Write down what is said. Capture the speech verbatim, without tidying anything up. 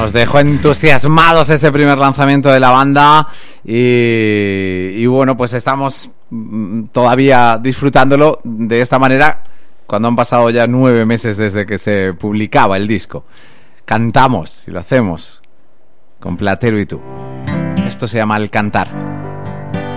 nos dejó entusiasmados ese primer lanzamiento de la banda y, y bueno, pues estamos todavía disfrutándolo de esta manera cuando han pasado ya nueve meses desde que se publicaba el disco. Cantamos y lo hacemos con Platero y tú. Esto se llama El Cantar.